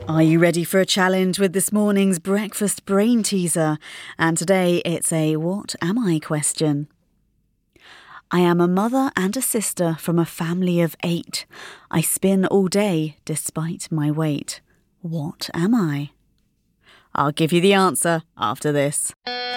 Are you ready for a challenge with this morning's breakfast brain teaser? And today it's a what am I question. I am a mother and a sister from a family of 8. I spin all day despite my weight. What am I? I'll give you the answer after this.